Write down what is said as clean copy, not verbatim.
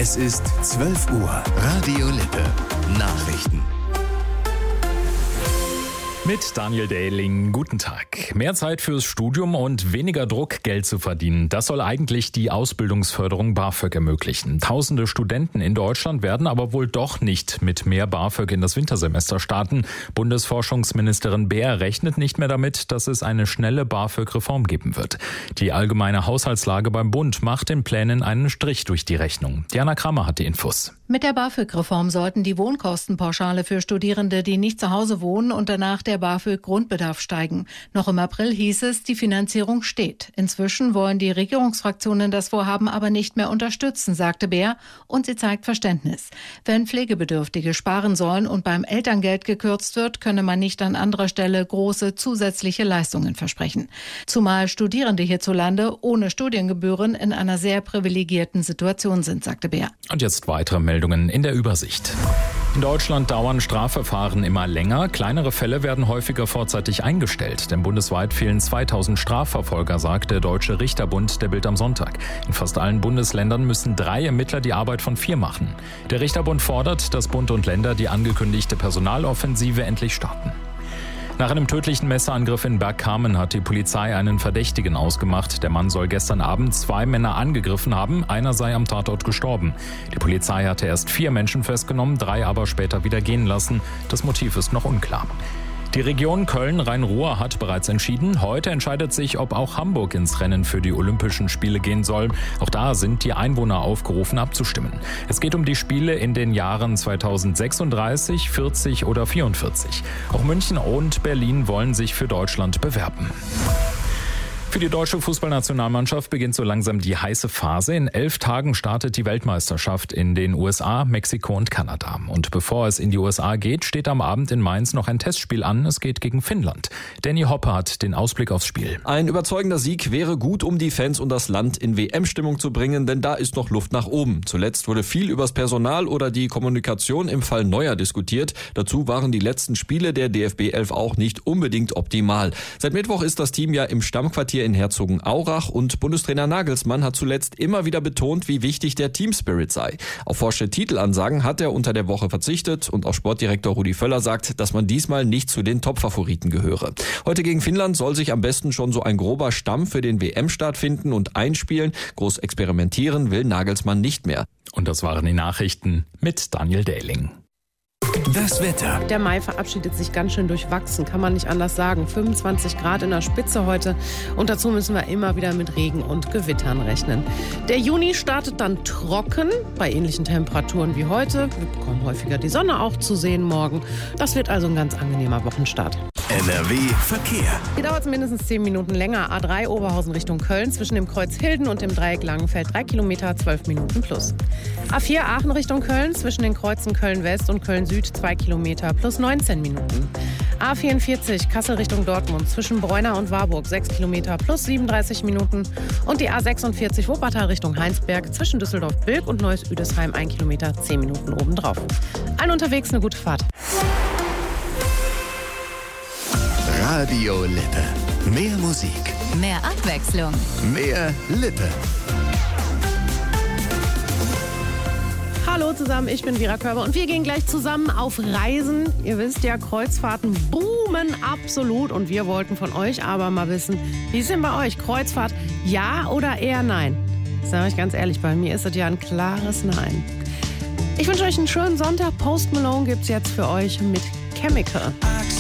Es ist 12 Uhr. Radio Lippe. Nachrichten. Mit Daniel Dehling, guten Tag. Mehr Zeit fürs Studium und weniger Druck, Geld zu verdienen. Das soll eigentlich die Ausbildungsförderung BAföG ermöglichen. Tausende Studenten in Deutschland werden aber wohl doch nicht mit mehr BAföG in das Wintersemester starten. Bundesforschungsministerin Beer rechnet nicht mehr damit, dass es eine schnelle BAföG-Reform geben wird. Die allgemeine Haushaltslage beim Bund macht den Plänen einen Strich durch die Rechnung. Diana Kramer hat die Infos. Mit der BAföG-Reform sollten die Wohnkostenpauschale für Studierende, die nicht zu Hause wohnen und danach der BAföG-Grundbedarf steigen. Noch im April hieß es, die Finanzierung steht. Inzwischen wollen die Regierungsfraktionen das Vorhaben aber nicht mehr unterstützen, sagte Beer, und sie zeigt Verständnis. Wenn Pflegebedürftige sparen sollen und beim Elterngeld gekürzt wird, könne man nicht an anderer Stelle große zusätzliche Leistungen versprechen. Zumal Studierende hierzulande ohne Studiengebühren in einer sehr privilegierten Situation sind, sagte Beer. Und jetzt weitere Meldungen in der Übersicht. In Deutschland dauern Strafverfahren immer länger. Kleinere Fälle werden häufiger vorzeitig eingestellt. Denn bundesweit fehlen 2000 Strafverfolger, sagt der Deutsche Richterbund der Bild am Sonntag. In fast allen Bundesländern müssen 3 Ermittler die Arbeit von 4 machen. Der Richterbund fordert, dass Bund und Länder die angekündigte Personaloffensive endlich starten. Nach einem tödlichen Messerangriff in Bergkamen hat die Polizei einen Verdächtigen ausgemacht. Der Mann soll gestern Abend 2 Männer angegriffen haben. Einer sei am Tatort gestorben. Die Polizei hatte erst 4 Menschen festgenommen, 3 aber später wieder gehen lassen. Das Motiv ist noch unklar. Die Region Köln-Rhein-Ruhr hat bereits entschieden. Heute entscheidet sich, ob auch Hamburg ins Rennen für die Olympischen Spiele gehen soll. Auch da sind die Einwohner aufgerufen, abzustimmen. Es geht um die Spiele in den Jahren 2036, 40 oder 44. Auch München und Berlin wollen sich für Deutschland bewerben. Für die deutsche Fußballnationalmannschaft beginnt so langsam die heiße Phase. In 11 Tagen startet die Weltmeisterschaft in den USA, Mexiko und Kanada. Und bevor es in die USA geht, steht am Abend in Mainz noch ein Testspiel an. Es geht gegen Finnland. Danny Hoppe hat den Ausblick aufs Spiel. Ein überzeugender Sieg wäre gut, um die Fans und das Land in WM-Stimmung zu bringen, denn da ist noch Luft nach oben. Zuletzt wurde viel übers Personal oder die Kommunikation im Fall Neuer diskutiert. Dazu waren die letzten Spiele der DFB 11 auch nicht unbedingt optimal. Seit Mittwoch ist das Team ja im Stammquartier in Herzogenaurach und Bundestrainer Nagelsmann hat zuletzt immer wieder betont, wie wichtig der Teamspirit sei. Auf forsche Titelansagen hat er unter der Woche verzichtet und auch Sportdirektor Rudi Völler sagt, dass man diesmal nicht zu den Top-Favoriten gehöre. Heute gegen Finnland soll sich am besten schon so ein grober Stamm für den WM-Start finden und einspielen. Groß experimentieren will Nagelsmann nicht mehr. Und das waren die Nachrichten mit Daniel Dehling. Das Wetter. Der Mai verabschiedet sich ganz schön durchwachsen, kann man nicht anders sagen. 25 Grad in der Spitze heute und dazu müssen wir immer wieder mit Regen und Gewittern rechnen. Der Juni startet dann trocken, bei ähnlichen Temperaturen wie heute. Wir bekommen häufiger die Sonne auch zu sehen morgen. Das wird also ein ganz angenehmer Wochenstart. NRW Verkehr. Hier dauert es mindestens 10 Minuten länger. A3 Oberhausen Richtung Köln zwischen dem Kreuz Hilden und dem Dreieck Langenfeld 3 Kilometer, 12 Minuten plus. A4 Aachen Richtung Köln zwischen den Kreuzen Köln-West und Köln-Süd 2 Kilometer plus 19 Minuten. A44 Kassel Richtung Dortmund zwischen Bräuna und Warburg 6 Kilometer plus 37 Minuten. Und die A46 Wuppertal Richtung Heinsberg zwischen Düsseldorf-Bilk und Neuss-Üdesheim 1 Kilometer 10 Minuten obendrauf. Allen unterwegs eine gute Fahrt. Radio Lippe. Mehr Musik. Mehr Abwechslung. Mehr Lippe. Hallo zusammen, ich bin Vera Körber und wir gehen gleich zusammen auf Reisen. Ihr wisst ja, Kreuzfahrten boomen absolut und wir wollten von euch aber mal wissen, wie ist denn bei euch? Kreuzfahrt, ja oder eher nein? Sag ich ganz ehrlich, bei mir ist es ja ein klares Nein. Ich wünsche euch einen schönen Sonntag. Post Malone gibt's jetzt für euch mit Chemical.